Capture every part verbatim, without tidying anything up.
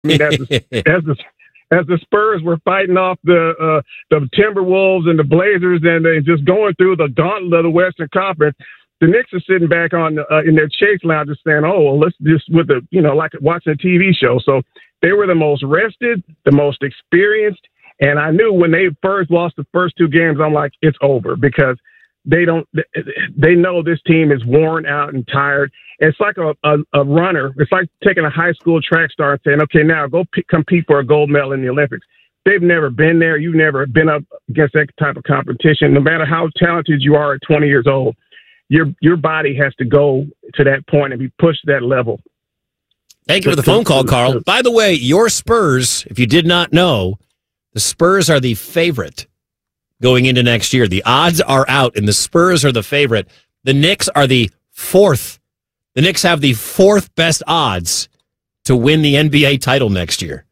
I mean, as the, as the as the Spurs were fighting off the uh, the Timberwolves and the Blazers, and they just going through the gauntlet of the Western Conference, the Knicks are sitting back on uh, in their chase lounge, saying, "Oh, well, let's just with the you know like watching a T V show." So they were the most rested, the most experienced, and I knew when they first lost the first two games, I'm like, it's over because they don't. They know this team is worn out and tired. It's like a, a, a runner. It's like taking a high school track star and saying, "Okay, now go p- compete for a gold medal in the Olympics." They've never been there. You've never been up against that type of competition. No matter how talented you are at twenty years old, your your body has to go to that point and be pushed to that level. Thank you for the phone call, Carl. By the way, your Spurs, if you did not know, the Spurs are the favorite going into next year. The odds are out, and the Spurs are the favorite. The Knicks are the fourth. The Knicks have the fourth best odds to win the N B A title next year.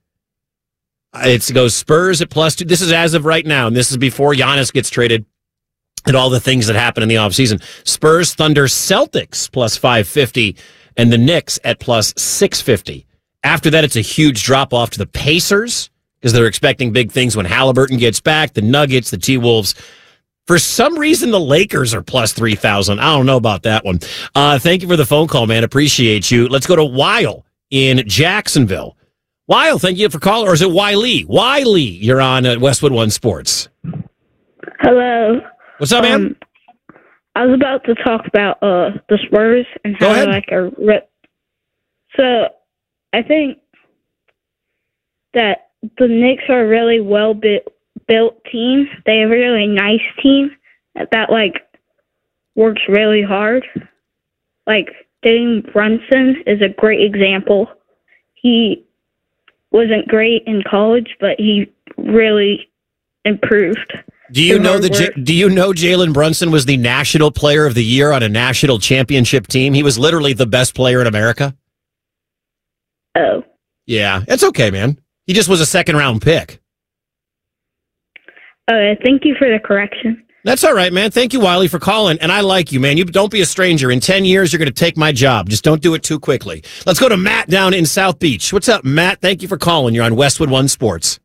It goes Spurs at plus two. This is as of right now, and this is before Giannis gets traded and all the things that happen in the offseason. Spurs, Thunder, Celtics plus five fifty, and the Knicks at plus six fifty. After that, it's a huge drop-off to the Pacers because they're expecting big things when Halliburton gets back, the Nuggets, the T-Wolves. For some reason, the Lakers are plus three thousand. I don't know about that one. Uh, thank you for the phone call, man. Appreciate you. Let's go to Weil in Jacksonville. Weil, thank you for calling. Or is it Wiley? Wiley, you're on uh, Westwood One Sports. Hello. What's up, man? Um, I was about to talk about uh, the Spurs and how they're like a rip. So I think that the Knicks are a really well built. built team. They have a really nice team that like works really hard. Like Jalen Brunson is a great example. He wasn't great in college, but he really improved. Do you know that? J- do you know Jalen Brunson was the National Player of the Year on a national championship team? He was literally the best player in America. Oh. Yeah, it's okay, man. He just was a second round pick. Uh, thank you for the correction. That's all right, man. Thank you, Wiley, for calling. And I like you, man. You don't be a stranger. In ten years, you're going to take my job. Just don't do it too quickly. Let's go to Matt down in South Beach. What's up, Matt? Thank you for calling. You're on Westwood One Sports.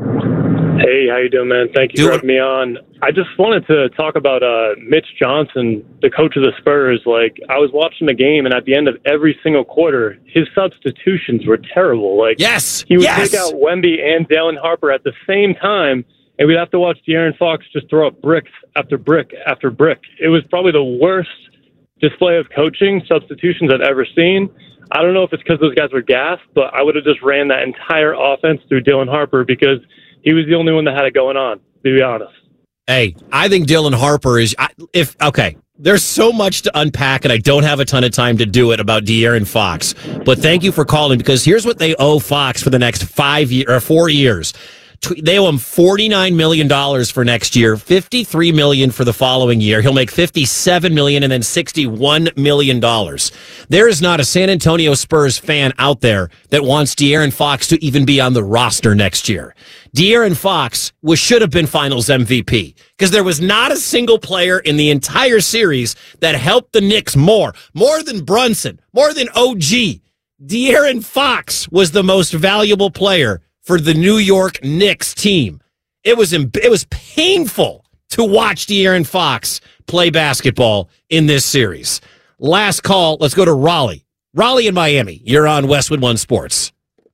Hey, how you doing, man? Thank you do for having me on. I just wanted to talk about uh, Mitch Johnson, the coach of the Spurs. Like, I was watching the game, and at the end of every single quarter, his substitutions were terrible. Like, yes, he would yes. take out Wemby and Dallin Harper at the same time, and we'd have to watch De'Aaron Fox just throw up bricks after brick after brick. It was probably the worst display of coaching substitutions I've ever seen. I don't know if it's because those guys were gassed, but I would have just ran that entire offense through Dallin Harper because he was the only one that had it going on, to be honest. Hey, I think Dallin Harper is, if okay, there's so much to unpack, and I don't have a ton of time to do it about De'Aaron Fox. But thank you for calling, because here's what they owe Fox for the next five year, or four years. They owe him forty-nine million dollars for next year, fifty-three million dollars for the following year. He'll make fifty-seven million dollars and then sixty-one million dollars. There is not a San Antonio Spurs fan out there that wants De'Aaron Fox to even be on the roster next year. De'Aaron Fox was should have been Finals M V P because there was not a single player in the entire series that helped the Knicks more, more than Brunson, more than O G. De'Aaron Fox was the most valuable player for the New York Knicks team. It was it was painful to watch De'Aaron Fox play basketball in this series. Last call, let's go to Raleigh. Raleigh in Miami. You're on Westwood One Sports.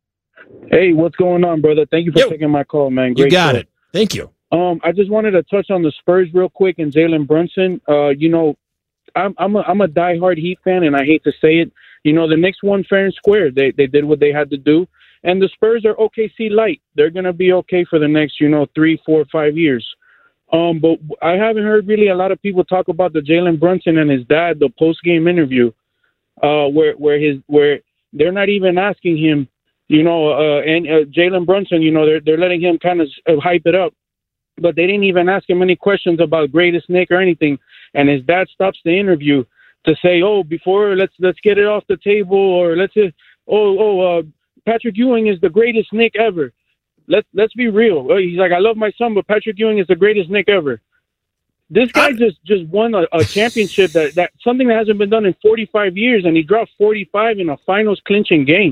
Hey, what's going on, brother? Thank you for Yo, taking my call, man. Great you got call. it. Thank you. Um, I just wanted to touch on the Spurs real quick and Jalen Brunson. Uh, you know, I'm I'm a, I'm a diehard Heat fan, and I hate to say it. You know, the Knicks won fair and square. They they did what they had to do. And the Spurs are O K C light. They're going to be okay for the next, you know, three, four, five years. Um, but I haven't heard really a lot of people talk about the Jalen Brunson and his dad, the post-game interview, uh, where where his where they're not even asking him, you know, uh, and uh, Jalen Brunson, you know, they're they're letting him kind of hype it up, but they didn't even ask him any questions about greatest Nick or anything. And his dad stops the interview to say, "Oh, before let's let's get it off the table, or let's oh oh." Uh, Patrick Ewing is the greatest Knick ever. Let's let's be real. He's like, I love my son, but Patrick Ewing is the greatest Knick ever. This guy just, just won a, a championship that, that something that hasn't been done in forty-five years, and he dropped forty-five in a finals clinching game.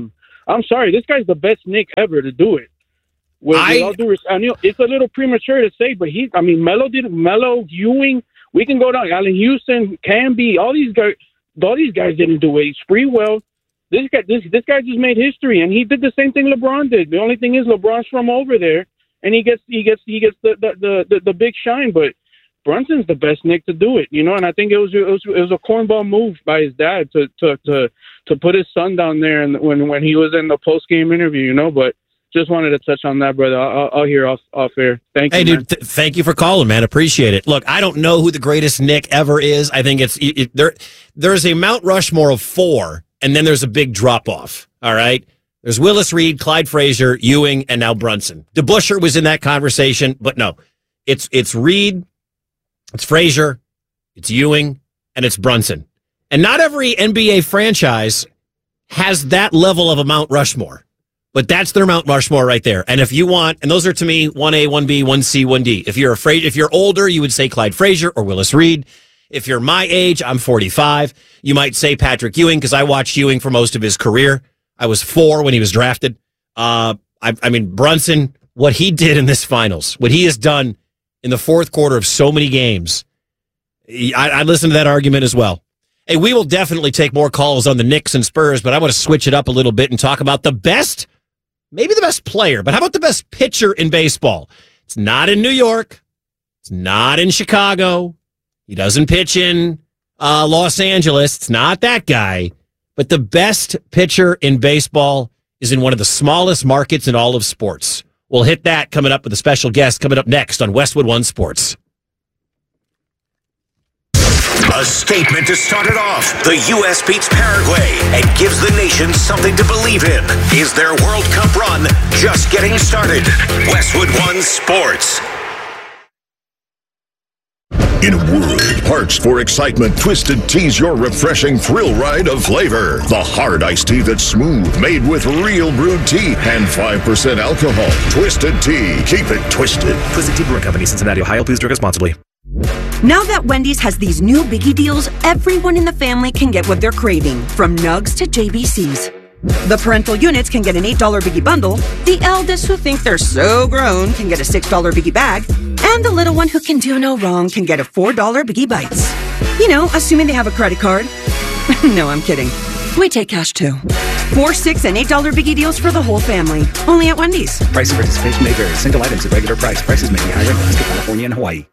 I'm sorry, this guy's the best Knick ever to do it. With, I, with all due respect, I know it's a little premature to say, but he, I mean, Melo did Melo, Ewing. We can go down. Allen Houston, Camby, all these guys. All these guys didn't do it. Sprewell. This guy, this this guy just made history, and he did the same thing LeBron did. The only thing is LeBron's from over there, and he gets he gets he gets the the the, the, the big shine. But Brunson's the best Knick to do it, you know. And I think it was it was, it was a cornball move by his dad to to to to put his son down there, and when when he was in the post game interview, you know. But just wanted to touch on that, brother. I'll, I'll hear off off air. Thank you. Hey, dude, th- thank you for calling, man. Appreciate it. Look, I don't know who the greatest Knick ever is. I think it's it, it, there. There's a Mount Rushmore of four, and then there's a big drop off. All right, there's Willis Reed, Clyde Frazier, Ewing, and now Brunson. DeBusschere was in that conversation, but no, it's it's Reed, it's Frazier, it's Ewing, and it's Brunson. And not every N B A franchise has that level of a Mount Rushmore. But that's their Mount Rushmore right there. And if you want, and those are to me one A, one B, one C, one D. If you're afraid, if you're older, you would say Clyde Frazier or Willis Reed. If you're my age, I'm forty-five. You might say Patrick Ewing because I watched Ewing for most of his career. I was four when he was drafted. Uh, I, I mean, Brunson, what he did in this finals, what he has done in the fourth quarter of so many games, I, I listened to that argument as well. Hey, we will definitely take more calls on the Knicks and Spurs, but I want to switch it up a little bit and talk about the best. Maybe the best player, but how about the best pitcher in baseball? It's not in New York. It's not in Chicago. He doesn't pitch in uh, Los Angeles. It's not that guy. But the best pitcher in baseball is in one of the smallest markets in all of sports. We'll hit that coming up with a special guest coming up next on Westwood One Sports. A statement to start it off. The U S beats Paraguay and gives the nation something to believe in. Is their World Cup run just getting started? Westwood One Sports. In a world parched for excitement, Twisted Tea's your refreshing thrill ride of flavor. The hard iced tea that's smooth, made with real brewed tea and five percent alcohol. Twisted Tea. Keep it twisted. Twisted Tea Brewing Company, Cincinnati, Ohio. Please drink responsibly. Now that Wendy's has these new biggie deals, everyone in the family can get what they're craving, from nugs to J B Cs. The parental units can get an eight dollar biggie bundle, the eldest who think they're so grown can get a six dollar biggie bag, and the little one who can do no wrong can get a four dollar biggie bites. You know, assuming they have a credit card. No, I'm kidding. We take cash too. Four, six, and eight dollar biggie deals for the whole family. Only at Wendy's. Price of participation may vary. Single items at regular price. Prices may be higher in Alaska, California, and Hawaii.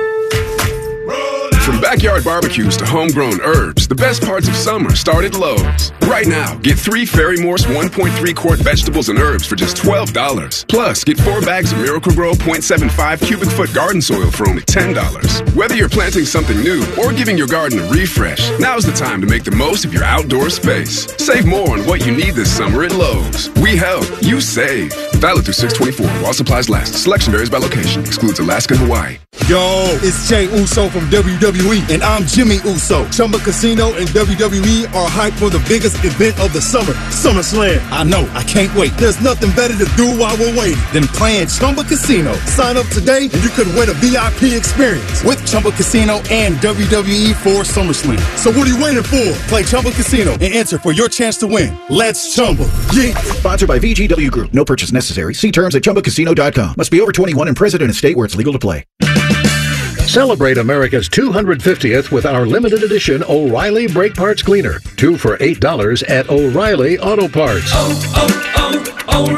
From backyard barbecues to homegrown herbs, the best parts of summer start at Lowe's. Right now, get three Fairy Morse one point three quart vegetables and herbs for just twelve dollars. Plus, get four bags of Miracle-Gro zero point seven five cubic foot garden soil for only ten dollars. Whether you're planting something new or giving your garden a refresh, now's the time to make the most of your outdoor space. Save more on what you need this summer at Lowe's. We help, you save. Valid through six twenty-four while supplies last. Selection varies by location. Excludes Alaska and Hawaii. Yo, it's Jey Uso from W W E, and I'm Jimmy Uso. Chumba Casino and W W E are hyped for the biggest event of the summer, SummerSlam. I know, I can't wait. There's nothing better to do while we're waiting than playing Chumba Casino. Sign up today and you could win a V I P experience with Chumba Casino and W W E for SummerSlam. So what are you waiting for? Play Chumba Casino and enter for your chance to win. Let's Chumba. Yeah. Sponsored by V G W Group. No purchase necessary. See terms at chumba casino dot com. Must be over twenty-one and present in a state where it's legal to play. Celebrate America's two hundred fiftieth with our limited edition O'Reilly Brake Parts Cleaner. Two for eight dollars at O'Reilly Auto Parts. Oh,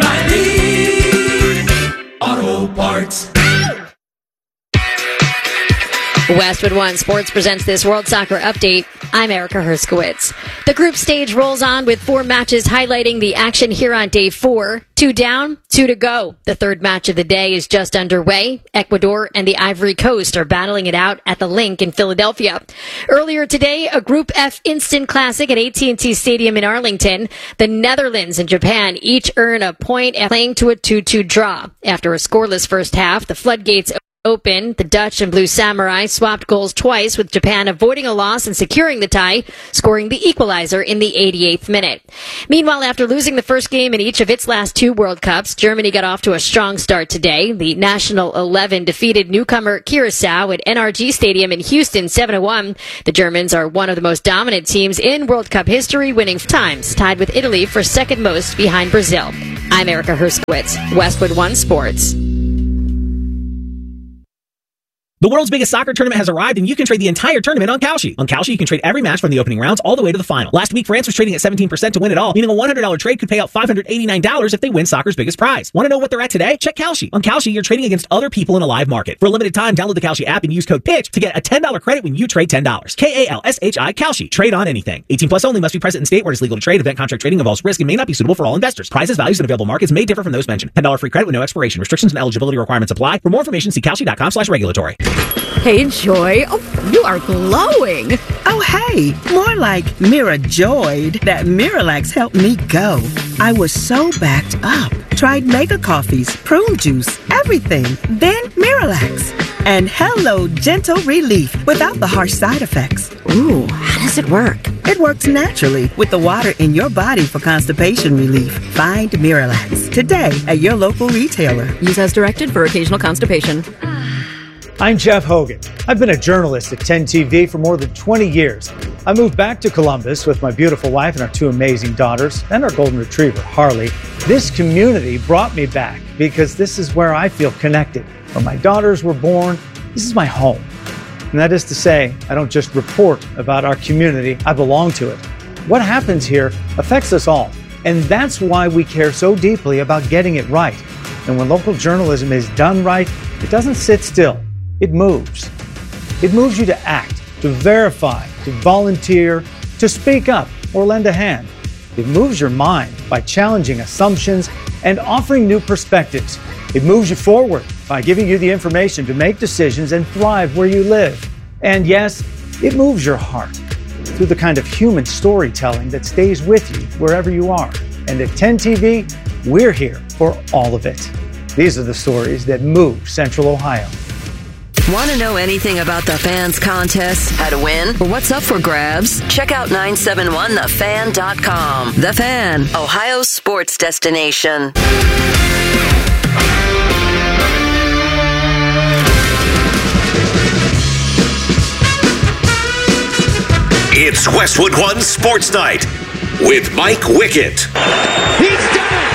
oh, oh, O'Reilly Auto Parts. Westwood One Sports presents this World Soccer Update. I'm Erica Herskowitz. The group stage rolls on with four matches highlighting the action here on day four. Two down, two to go. The third match of the day is just underway. Ecuador and the Ivory Coast are battling it out at the Link in Philadelphia. Earlier today, a Group F instant classic at A T and T Stadium in Arlington. The Netherlands and Japan each earn a point playing to a two two draw. After a scoreless first half, the floodgates Open. The Dutch and Blue Samurai swapped goals twice, with Japan avoiding a loss and securing the tie, scoring the equalizer in the eighty-eighth minute. Meanwhile, after losing the first game in each of its last two World Cups, Germany got off to a strong start today. The National eleven defeated newcomer Curacao at N R G Stadium in Houston seven to one. The Germans are one of the most dominant teams in World Cup history, winning times, tied with Italy for second most behind Brazil. I'm Erica Herskowitz, Westwood One Sports. The world's biggest soccer tournament has arrived, and you can trade the entire tournament on Kalshi. On Kalshi, you can trade every match from the opening rounds all the way to the final. Last week, France was trading at seventeen percent to win it all, meaning a one hundred dollars trade could pay out five hundred eighty-nine dollars if they win soccer's biggest prize. Want to know what they're at today? Check Kalshi. On Kalshi, you're trading against other people in a live market. For a limited time, download the Kalshi app and use code PITCH to get a ten dollars credit when you trade ten dollars. K A L S H I, Kalshi. Trade on anything. eighteen plus only, must be present in state where it is legal to trade. Event contract trading involves risk and may not be suitable for all investors. Prizes, values, and available markets may differ from those mentioned. ten dollars free credit with no expiration. Restrictions and eligibility requirements apply. For more information, see kalshi.com slash regulatory. Hey, Joy. Oh, you are glowing. Oh, hey. More like Mira joyed that Miralax helped me go. I was so backed up. Tried mega coffees, prune juice, everything. Then Miralax. And hello, gentle relief without the harsh side effects. Ooh, how does it work? It works naturally with the water in your body for constipation relief. Find Miralax today at your local retailer. Use as directed for occasional constipation. I'm Jeff Hogan. I've been a journalist at ten T V for more than twenty years. I moved back to Columbus with my beautiful wife and our two amazing daughters and our golden retriever, Harley. This community brought me back because this is where I feel connected. Where my daughters were born, this is my home. And that is to say, I don't just report about our community, I belong to it. What happens here affects us all. And that's why we care so deeply about getting it right. And when local journalism is done right, it doesn't sit still. It moves. It moves you to act, to verify, to volunteer, to speak up or lend a hand. It moves your mind by challenging assumptions and offering new perspectives. It moves you forward by giving you the information to make decisions and thrive where you live. And yes, it moves your heart through the kind of human storytelling that stays with you wherever you are. And at ten T V, we're here for all of it. These are the stories that move Central Ohio. Want to know anything about the Fan's contest? How to win? Or what's up for grabs? Check out nine seven one the fan dot com. The Fan, Ohio's sports destination. It's Westwood One Sports Night with Mike Wickett. He's done it!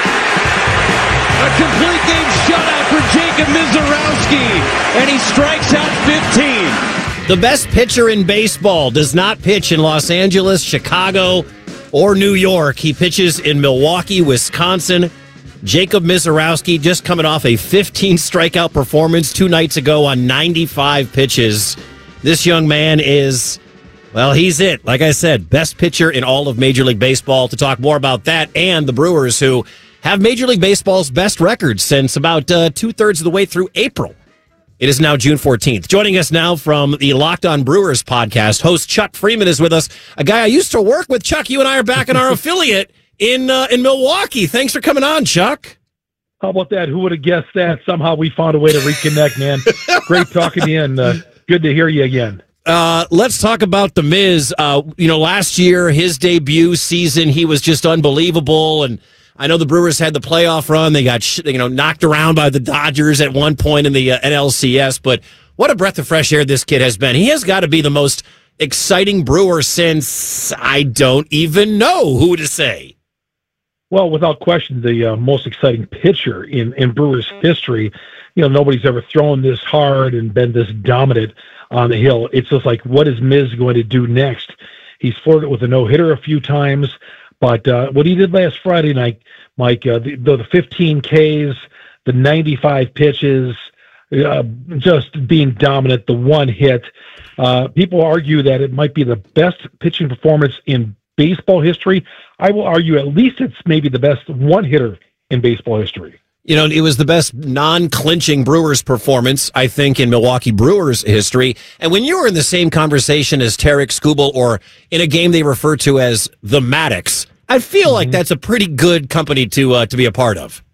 A complete game shutout for Jacob Mizorowski, and he strikes out fifteen. The best pitcher in baseball does not pitch in Los Angeles, Chicago, or New York. He pitches in Milwaukee, Wisconsin. Jacob Mizorowski just coming off a fifteen strikeout performance two nights ago on ninety-five pitches. This young man is, well, he's it. Like I said, best pitcher in all of Major League Baseball. To talk more about that and the Brewers, who have Major League Baseball's best record since about uh, two-thirds of the way through April. It is now June fourteenth. Joining us now from the Locked On Brewers podcast, host Chuck Freeman is with us, a guy I used to work with. Chuck, you and I are back in our affiliate in uh, in Milwaukee. Thanks for coming on, Chuck. How about that? Who would have guessed that? Somehow we found a way to reconnect, man. Great talking to you, and uh, good to hear you again. Uh, let's talk about the Miz. Uh, you know, last year, his debut season, he was just unbelievable, and I know the Brewers had the playoff run. They got, sh- you know, knocked around by the Dodgers at one point in the uh, N L C S. But what a breath of fresh air this kid has been. He has got to be the most exciting Brewer since I don't even know who to say. Well, without question, the uh, most exciting pitcher in, in Brewers history. You know, nobody's ever thrown this hard and been this dominant on the hill. It's just like, what is Miz going to do next? He's flirted with a no-hitter a few times. But uh, what he did last Friday night, Mike, uh, the, the fifteen Ks, the ninety-five pitches, uh, just being dominant, the one hit. Uh, people argue that it might be the best pitching performance in baseball history. I will argue at least it's maybe the best one-hitter in baseball history. You know, it was the best non-clinching Brewers performance, I think, in Milwaukee Brewers history. And when you were in the same conversation as Tarek Skubal, or in a game they refer to as the Maddox, I feel mm-hmm. like that's a pretty good company to uh, to be a part of.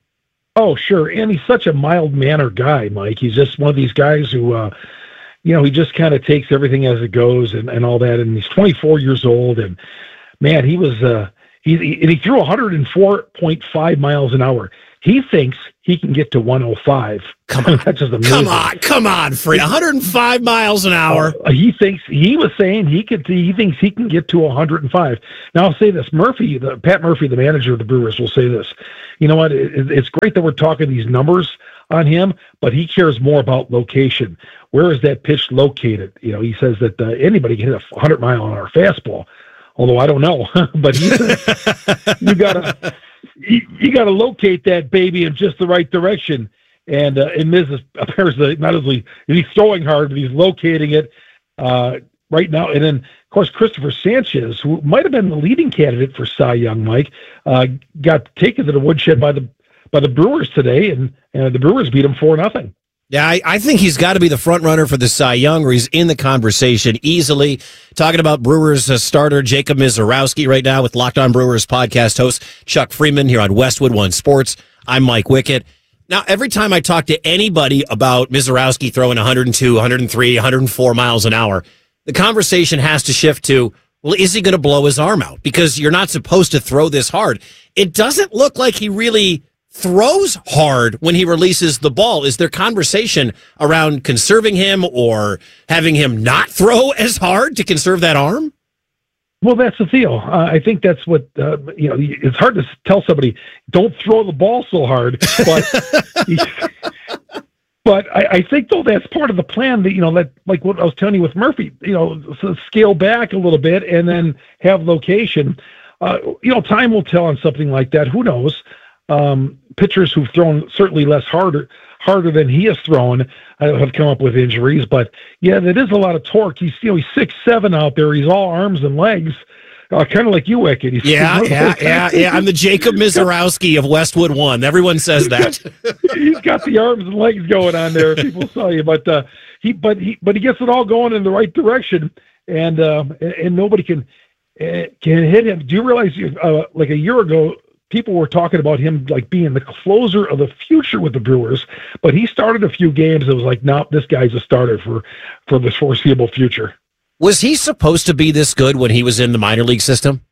Oh, sure. And he's such a mild-mannered guy, Mike. He's just one of these guys who, uh, you know, he just kind of takes everything as it goes and, and all that. And he's twenty-four years old. And, man, he was uh, – he, he, and he threw one hundred four point five miles an hour. He thinks he can get to one oh five. Come on. That's just amazing. Come on. Come on, Freed. one hundred five miles an hour. Uh, he thinks – he was saying he could. He thinks he can get to one hundred five. Now, I'll say this. Murphy, the, Pat Murphy, the manager of the Brewers, will say this. You know what? It, it's great that we're talking these numbers on him, but he cares more about location. Where is that pitch located? You know, he says that uh, anybody can hit a one hundred mile an hour fastball, although I don't know. But he says you gotta you, you gotta locate that baby in just the right direction. And uh, and Miz is apparently not only he's throwing hard, but he's locating it uh, right now. And then, of course, Christopher Sanchez, who might have been the leading candidate for Cy Young, Mike, uh, got taken to the woodshed by the by the Brewers today, and, and the Brewers beat him four nothing. Yeah, I, I think he's got to be the front runner for the Cy Young, or he's in the conversation easily. Talking about Brewers uh, starter Jacob Misiorowski right now with Locked On Brewers podcast host Chuck Freeman here on Westwood One Sports. I'm Mike Wickett. Now, every time I talk to anybody about Misiorowski throwing one hundred two, one hundred three, one hundred four miles an hour, the conversation has to shift to, well, is he going to blow his arm out? Because you're not supposed to throw this hard. It doesn't look like he really throws hard when he releases the ball. Is there conversation around conserving him or having him not throw as hard to conserve that arm? Well, that's the deal. Uh, I think that's what, uh, you know, it's hard to tell somebody, don't throw the ball so hard, but but I, I think, though, that's part of the plan that, you know, that, like what I was telling you with Murphy, you know, so scale back a little bit and then have location. Uh, you know, time will tell on something like that. Who knows? Um, pitchers who've thrown certainly less harder harder than he has thrown uh, have come up with injuries. But yeah, that is a lot of torque. He's you know he's six seven out there. He's all arms and legs, uh, kind of like you, Wickett. He's, yeah, yeah, yeah, yeah. I'm the Jacob Misiorowski of Westwood One. Everyone says that. He's got the arms and legs going on there. People saw you, but uh, he but he but he gets it all going in the right direction, and uh, and nobody can uh, can hit him. Do you realize uh, like a year ago, people were talking about him like being the closer of the future with the Brewers, but he started a few games. It was like, no, nope, this guy's a starter for, for the foreseeable future. Was he supposed to be this good when he was in the minor league system?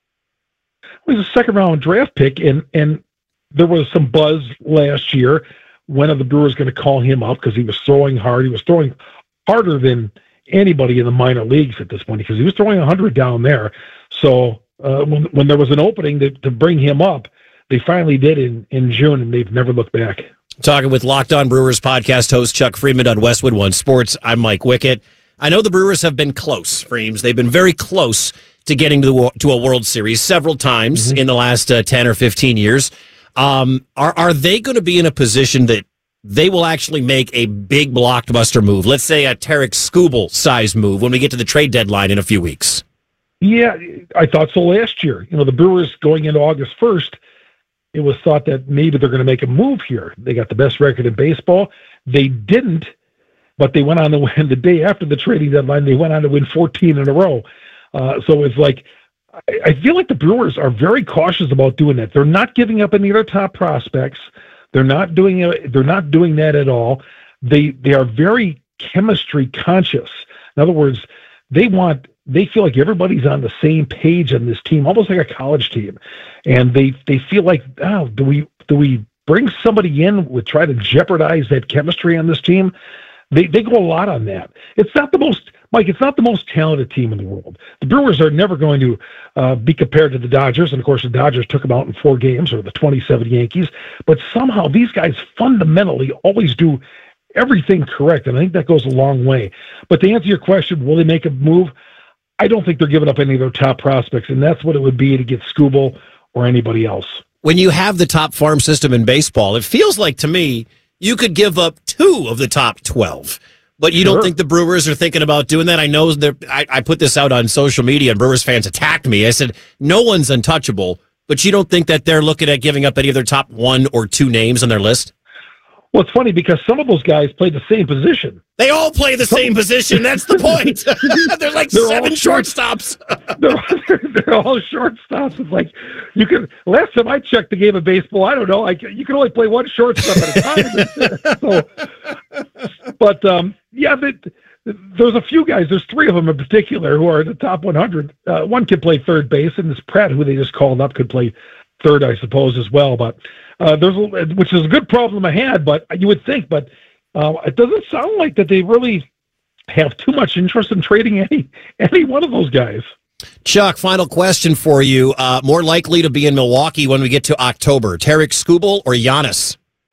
He was a second round draft pick, and, and there was some buzz last year. When are the Brewers going to call him up? Because he was throwing hard. He was throwing harder than anybody in the minor leagues at this point because he was throwing one hundred down there. So uh, when, when there was an opening to, to bring him up, they finally did in, in June, and they've never looked back. Talking with Locked On Brewers podcast host Chuck Freeman on Westwood One Sports. I'm Mike Wickett. I know the Brewers have been close, Freems. They've been very close to getting to, the, to a World Series several times mm-hmm. in the last uh, ten or fifteen years. Um, are, are they going to be in a position that they will actually make a big blockbuster move? Let's say a Tarek Skubal size move when we get to the trade deadline in a few weeks. Yeah, I thought so last year. You know, the Brewers going into August first, it was thought that maybe they're going to make a move here. They got the best record in baseball. They didn't, but they went on to win the day after the trading deadline. They went on to win fourteen in a row. Uh, so it's like, I, I feel like the Brewers are very cautious about doing that. They're not giving up any of their top prospects. They're not doing it. They're not doing that at all. They they are very chemistry conscious. In other words, they want. They feel like everybody's on the same page on this team, almost like a college team. And they, they feel like, oh, do we do we bring somebody in with try to jeopardize that chemistry on this team? They they go a lot on that. It's not the most, Mike, it's not the most talented team in the world. The Brewers are never going to uh, be compared to the Dodgers. And, of course, the Dodgers took them out in four games, or the twenty-seven Yankees. But somehow these guys fundamentally always do everything correct. And I think that goes a long way. But to answer your question, will they make a move? I don't think they're giving up any of their top prospects, and that's what it would be to get Skubal or anybody else. When you have the top farm system in baseball, it feels like, to me, you could give up two of the top twelve. But you sure. don't think the Brewers are thinking about doing that? I know I, I put this out on social media, and Brewers fans attacked me. I said, no one's untouchable, but you don't think that they're looking at giving up any of their top one or two names on their list? Well, it's funny because some of those guys play the same position. They all play the same position. That's the point. They're like They're seven short, shortstops. they're, they're, they're all shortstops. It's like you can. Last time I checked the game of baseball, I don't know. Like you can only play one shortstop at a time. so, but um, yeah, but there's a few guys. There's three of them in particular who are in the top one hundred. Uh, one can play third base, and this Pratt, who they just called up, could play third, I suppose, as well. But uh, there's a, which is a good problem I had. But you would think, but uh, it doesn't sound like that they really have too much interest in trading any any one of those guys. Chuck, final question for you. Uh, more likely to be in Milwaukee when we get to October, Tarik Skubal or Giannis?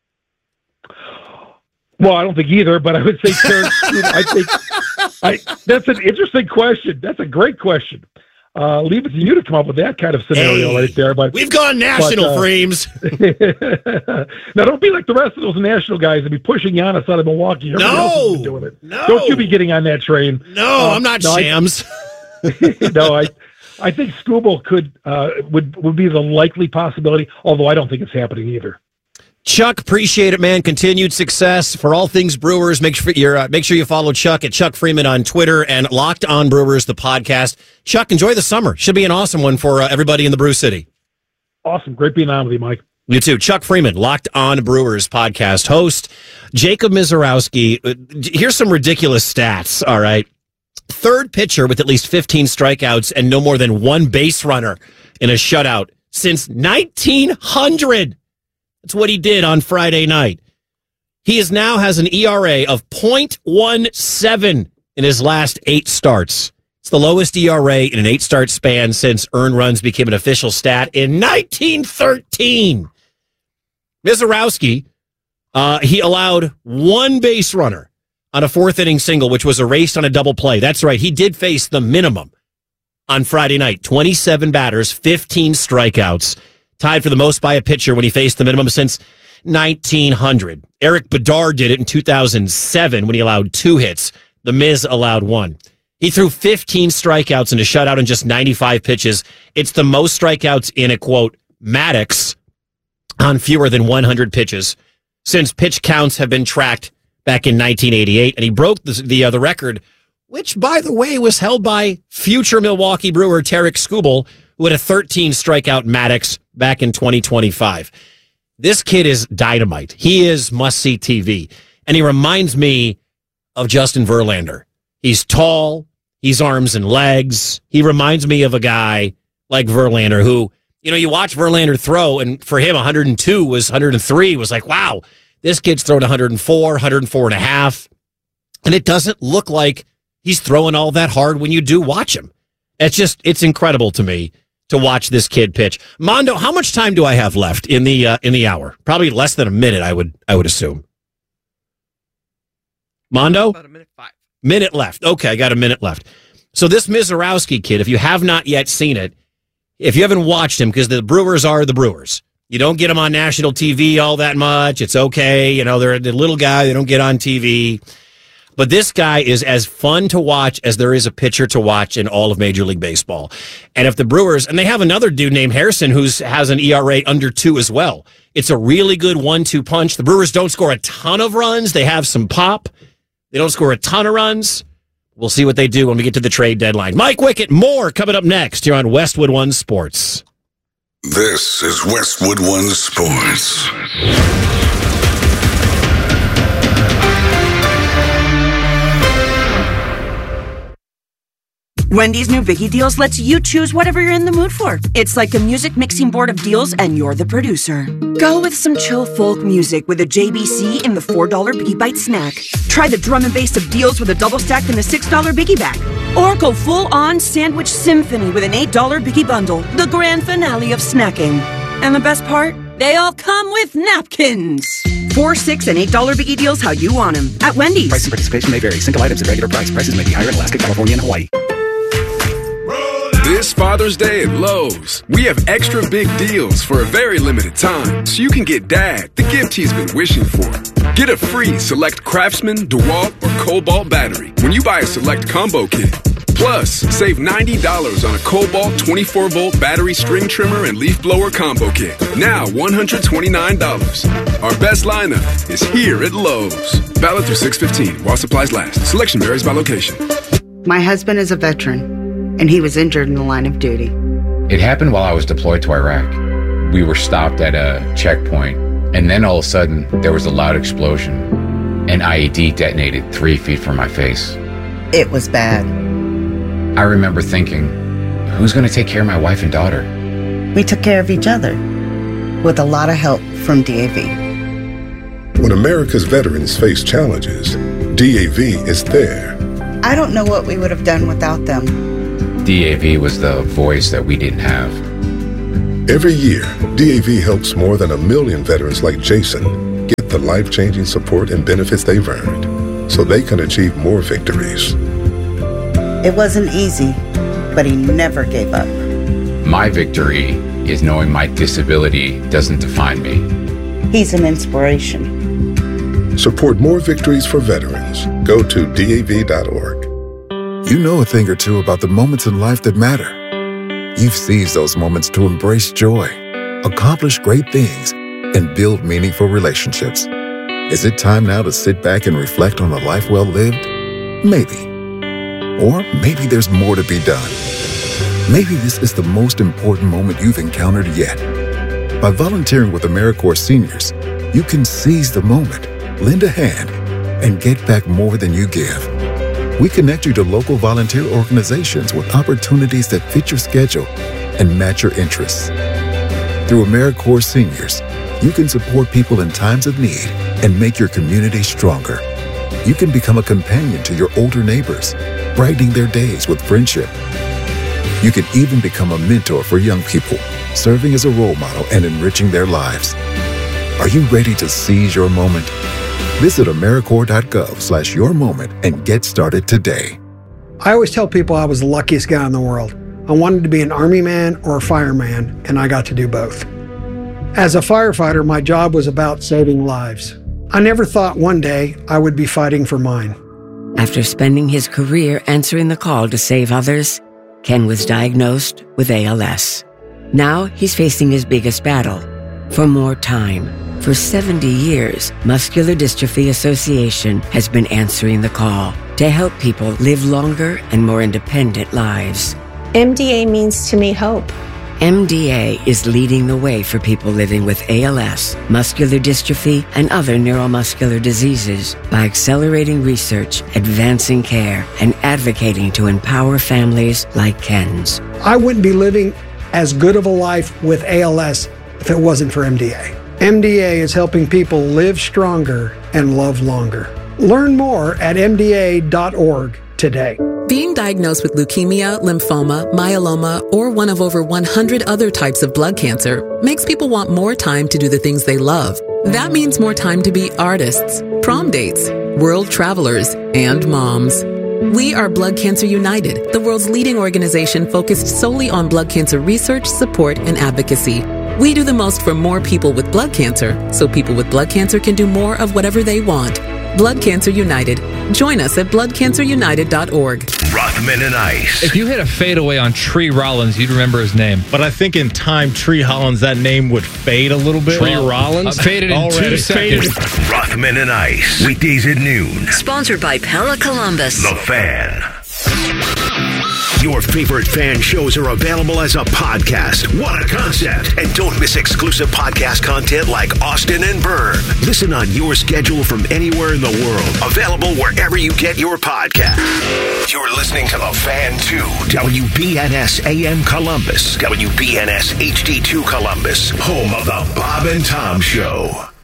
Well, I don't think either, but I would say Tarik Skubal. I think I, that's an interesting question. That's a great question. Uh, leave it to you to come up with that kind of scenario hey, right there. But we've gone national but, uh, frames. Now, don't be like the rest of those national guys and be pushing Giannis out of Milwaukee. Everybody else has been doing it. No, don't you be getting on that train? No, uh, I'm not no, Shams. I, no, I, I think Skubal could uh, would would be the likely possibility. Although I don't think it's happening either. Chuck, appreciate it, man. Continued success for all things Brewers. Make sure you uh, make sure you follow Chuck at Chuck Freeman on Twitter and Locked On Brewers, the podcast. Chuck, enjoy the summer. Should be an awesome one for uh, everybody in the Brew City. Awesome. Great being on with you, Mike. You too. Chuck Freeman, Locked On Brewers podcast host. Jacob Mizorowski. Here's some ridiculous stats, all right? Third pitcher with at least fifteen strikeouts and no more than one base runner in a shutout since nineteen hundred. That's what he did on Friday night. He is now has an E R A of point one seven in his last eight starts. It's the lowest E R A in an eight-start span since earned runs became an official stat in nineteen thirteen. Mizorowski, uh, he allowed one base runner on a fourth-inning single, which was erased on a double play. That's right. He did face the minimum on Friday night. twenty-seven batters, fifteen strikeouts. Tied for the most by a pitcher when he faced the minimum since nineteen hundred. Eric Bedard did it in two thousand seven when he allowed two hits. The Miz allowed one. He threw fifteen strikeouts in a shutout in just ninety-five pitches. It's the most strikeouts in a, quote, Maddox on fewer than one hundred pitches since pitch counts have been tracked back in nineteen eighty-eight. And he broke the, the, uh, the record, which, by the way, was held by future Milwaukee Brewer Tarik Skubal, who had a thirteen strikeout Maddox back in twenty twenty-five. This kid is dynamite. He is must-see T V. And he reminds me of Justin Verlander. He's tall. He's arms and legs. He reminds me of a guy like Verlander who, you know, you watch Verlander throw, and for him, one hundred two was one hundred three was like, wow, this kid's throwing one hundred four, one hundred four and a half. And it doesn't look like he's throwing all that hard when you do watch him. It's just, it's incredible to me to watch this kid pitch. Mondo, how much time do I have left in the uh, in the hour? Probably less than a minute, I would I would assume. Mondo? About a minute five. Minute left. Okay, I got a minute left. So this Mizorowski kid, if you have not yet seen it, if you haven't watched him, because the Brewers are the Brewers. You don't get them on national T V all that much. It's okay. You know, they're the little guy. They don't get on T V. But this guy is as fun to watch as there is a pitcher to watch in all of Major League Baseball. And if the Brewers, and they have another dude named Harrison who has an E R A under two as well. It's a really good one two punch. The Brewers don't score a ton of runs. They have some pop. They don't score a ton of runs. We'll see what they do when we get to the trade deadline. Mike Wickett, more coming up next here on Westwood One Sports. This is Westwood One Sports. Wendy's new Biggie Deals lets you choose whatever you're in the mood for. It's like a music mixing board of deals, and you're the producer. Go with some chill folk music with a J B C in the four dollar Biggie Bite snack. Try the drum and bass of deals with a double stack in the six dollar Biggie Bag. Or go full-on sandwich symphony with an eight dollar Biggie Bundle, the grand finale of snacking. And the best part? They all come with napkins. Four, six, and eight dollar Biggie Deals how you want them at Wendy's. Price and participation may vary. Single items at regular price. Prices may be higher in Alaska, California, and Hawaii. This Father's Day at Lowe's, we have extra big deals for a very limited time, so you can get Dad the gift he's been wishing for. Get a free select Craftsman, DeWalt, or Cobalt battery when you buy a select combo kit. Plus, save ninety dollars on a Cobalt twenty-four volt battery string trimmer and leaf blower combo kit. Now one hundred twenty-nine dollars. Our best lineup is here at Lowe's. Valid through six fifteen while supplies last. Selection varies by location. My husband is a veteran, and he was injured in the line of duty. It happened while I was deployed to Iraq. We were stopped at a checkpoint, and then all of a sudden, there was a loud explosion. An I E D detonated three feet from my face. It was bad. I remember thinking, who's going to take care of my wife and daughter? We took care of each other, with a lot of help from D A V. When America's veterans face challenges, D A V is there. I don't know what we would have done without them. D A V was the voice that we didn't have. Every year, D A V helps more than a million veterans like Jason get the life-changing support and benefits they've earned so they can achieve more victories. It wasn't easy, but he never gave up. My victory is knowing my disability doesn't define me. He's an inspiration. Support more victories for veterans. Go to D A V dot org. You know a thing or two about the moments in life that matter. You've seized those moments to embrace joy, accomplish great things, and build meaningful relationships. Is it time now to sit back and reflect on a life well lived? Maybe. Or maybe there's more to be done. Maybe this is the most important moment you've encountered yet. By volunteering with AmeriCorps Seniors, you can seize the moment, lend a hand, and get back more than you give. We connect you to local volunteer organizations with opportunities that fit your schedule and match your interests. Through AmeriCorps Seniors, you can support people in times of need and make your community stronger. You can become a companion to your older neighbors, brightening their days with friendship. You can even become a mentor for young people, serving as a role model and enriching their lives. Are you ready to seize your moment? Visit AmeriCorps.gov slash your moment and get started today. I always tell people I was the luckiest guy in the world. I wanted to be an Army man or a fireman, and I got to do both. As a firefighter, my job was about saving lives. I never thought one day I would be fighting for mine. After spending his career answering the call to save others, Ken was diagnosed with A L S. Now he's facing his biggest battle, for more time. For seventy years, Muscular Dystrophy Association has been answering the call to help people live longer and more independent lives. M D A means to me hope. M D A is leading the way for people living with A L S, muscular dystrophy, and other neuromuscular diseases by accelerating research, advancing care, and advocating to empower families like Ken's. I wouldn't be living as good of a life with A L S if it wasn't for M D A. M D A is helping people live stronger and love longer. Learn more at M D A dot org today. Being diagnosed with leukemia, lymphoma, myeloma, or one of over one hundred other types of blood cancer makes people want more time to do the things they love. That means more time to be artists, prom dates, world travelers, and moms. We are Blood Cancer United, the world's leading organization focused solely on blood cancer research, support, and advocacy. We do the most for more people with blood cancer, so people with blood cancer can do more of whatever they want. Blood Cancer United. Join us at blood cancer united dot org. Rothman and Ice. If you hit a fadeaway on Tree Rollins, you'd remember his name. But I think in time, Tree Hollins, that name would fade a little bit. Tree Rollins? Uh, faded in Already two seconds. Faded. Rothman and Ice. Weekdays at noon. Sponsored by Pella Columbus. The Fan. Your favorite fan shows are available as a podcast. What a concept. And don't miss exclusive podcast content like Austin and Byrne. Listen on your schedule from anywhere in the world. Available wherever you get your podcast. You're listening to The Fan two. W B N S A M Columbus. W B N S H D two Columbus. Home of The Bob and Tom Show.